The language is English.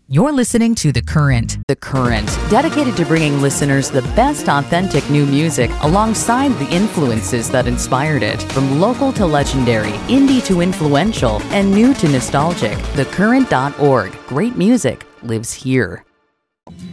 You're listening to The Current. The Current, dedicated to bringing listeners the best authentic new music alongside the influences that inspired it. From local to legendary, indie to influential, and new to nostalgic. TheCurrent.org. Great music lives here.